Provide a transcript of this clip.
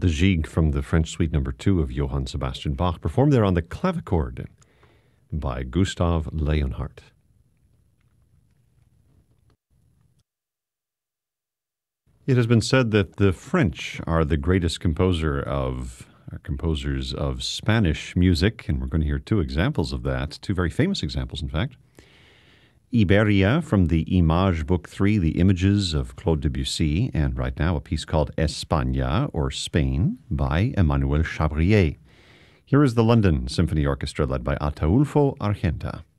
The Gigue from the French Suite No. 2 of Johann Sebastian Bach, performed there on the clavichord by Gustav Leonhardt. It has been said that the French are the greatest composers of Spanish music, and we're going to hear two examples of that, two very famous examples, in fact. Iberia from the Images Book 3, The Images of Claude Debussy, and right now a piece called España, or Spain, by Emmanuel Chabrier. Here is the London Symphony Orchestra led by Ataulfo Argenta.